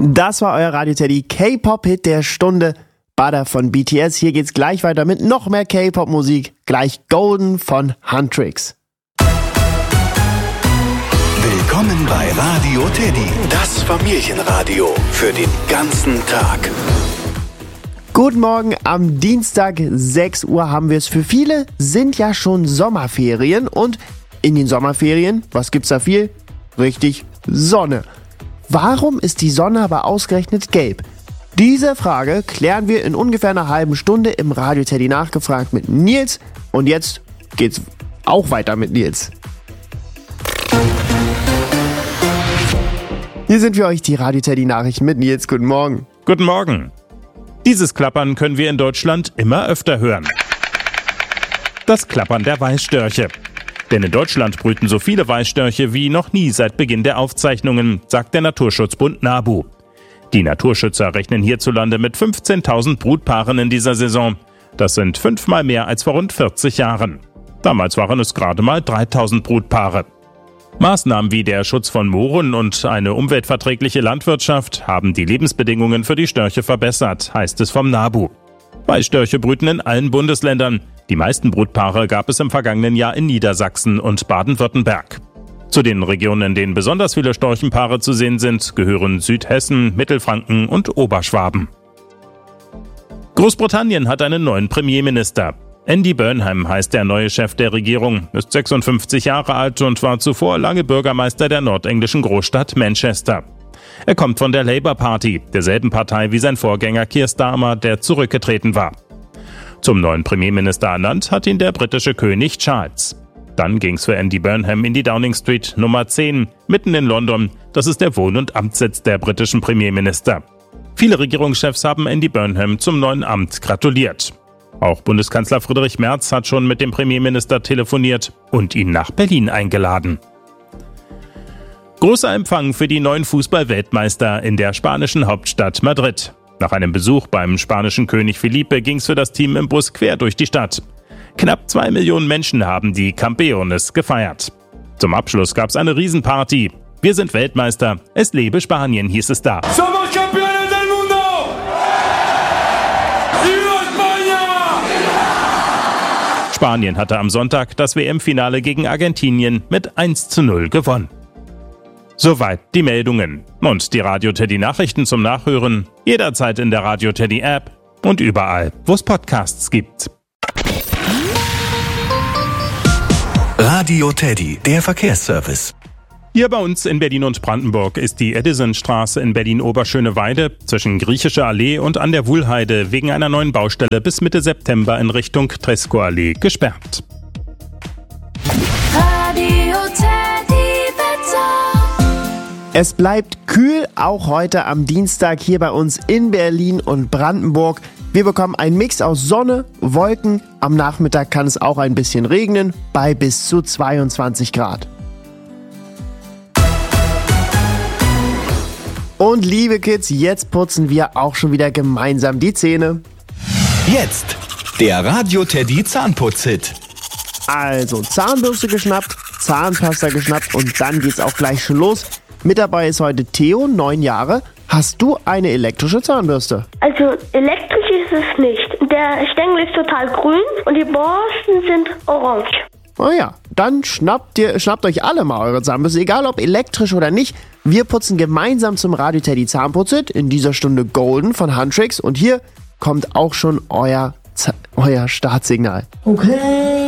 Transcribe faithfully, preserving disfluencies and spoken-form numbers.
Das war euer Radio Teddy K-Pop-Hit der Stunde. Butter von B T S. Hier geht's gleich weiter mit noch mehr K-Pop-Musik. Gleich Golden von Huntrix. Willkommen bei Radio Teddy, das Familienradio für den ganzen Tag. Guten Morgen, am Dienstag sechs Uhr haben wir es. Für viele sind ja schon Sommerferien und in den Sommerferien, was gibt's da viel? Richtig, Sonne. Warum ist die Sonne aber ausgerechnet gelb? Diese Frage klären wir in ungefähr einer halben Stunde im Radio Teddy nachgefragt mit Nils. Und jetzt geht's auch weiter mit Nils. Hier sind für euch die Radio Teddy Nachrichten mit Nils. Guten Morgen. Guten Morgen. Dieses Klappern können wir in Deutschland immer öfter hören. Das Klappern der Weißstörche. Denn in Deutschland brüten so viele Weißstörche wie noch nie seit Beginn der Aufzeichnungen, sagt der Naturschutzbund NABU. Die Naturschützer rechnen hierzulande mit fünfzehntausend Brutpaaren in dieser Saison. Das sind fünfmal mehr als vor rund vierzig Jahren. Damals waren es gerade mal dreitausend Brutpaare. Maßnahmen wie der Schutz von Mooren und eine umweltverträgliche Landwirtschaft haben die Lebensbedingungen für die Störche verbessert, heißt es vom NABU. Weißstörche brüten in allen Bundesländern. Die meisten Brutpaare gab es im vergangenen Jahr in Niedersachsen und Baden-Württemberg. Zu den Regionen, in denen besonders viele Storchenpaare zu sehen sind, gehören Südhessen, Mittelfranken und Oberschwaben. Großbritannien hat einen neuen Premierminister. Andy Burnham heißt der neue Chef der Regierung, ist sechsundfünfzig Jahre alt und war zuvor lange Bürgermeister der nordenglischen Großstadt Manchester. Er kommt von der Labour Party, derselben Partei wie sein Vorgänger Keir Starmer, der zurückgetreten war. Zum neuen Premierminister ernannt hat ihn der britische König Charles. Dann ging's für Andy Burnham in die Downing Street Nummer zehn, mitten in London. Das ist der Wohn- und Amtssitz der britischen Premierminister. Viele Regierungschefs haben Andy Burnham zum neuen Amt gratuliert. Auch Bundeskanzler Friedrich Merz hat schon mit dem Premierminister telefoniert und ihn nach Berlin eingeladen. Großer Empfang für die neuen Fußball-Weltmeister in der spanischen Hauptstadt Madrid. Nach einem Besuch beim spanischen König Felipe ging's für das Team im Bus quer durch die Stadt. Knapp zwei Millionen Menschen haben die Campeones gefeiert. Zum Abschluss gab's eine Riesenparty. Wir sind Weltmeister, es lebe Spanien, hieß es da. Somos campeones del mundo! ¡Viva España! Spanien hatte am Sonntag das W M-Finale gegen Argentinien mit eins zu null gewonnen. Soweit die Meldungen. Und die Radio Teddy Nachrichten zum Nachhören jederzeit in der Radio Teddy App und überall, wo es Podcasts gibt. Radio Teddy, der Verkehrsservice. Hier bei uns in Berlin und Brandenburg ist die Edisonstraße in Berlin-Oberschöneweide zwischen Griechische Allee und an der Wuhlheide wegen einer neuen Baustelle bis Mitte September in Richtung Tresco-Allee gesperrt. Radio Teddy Wetter. Es bleibt kühl, auch heute am Dienstag hier bei uns in Berlin und Brandenburg. Wir bekommen einen Mix aus Sonne, Wolken. Am Nachmittag kann es auch ein bisschen regnen, bei bis zu zweiundzwanzig Grad. Und liebe Kids, jetzt putzen wir auch schon wieder gemeinsam die Zähne. Jetzt der Radio Teddy Zahnputz-Hit. Also Zahnbürste geschnappt, Zahnpasta geschnappt und dann geht's auch gleich schon los. Mit dabei ist heute Theo, neun Jahre. Hast du eine elektrische Zahnbürste? Also elektrisch ist es nicht. Der Stängel ist total grün und die Borsten sind orange. Oh ja, dann schnappt, ihr, schnappt euch alle mal eure Zahnbürste, egal ob elektrisch oder nicht. Wir putzen gemeinsam zum Radio Teddy Zahnputz-Hit, in dieser Stunde Golden von Huntrix. Und hier kommt auch schon euer, Z- euer Startsignal. Okay.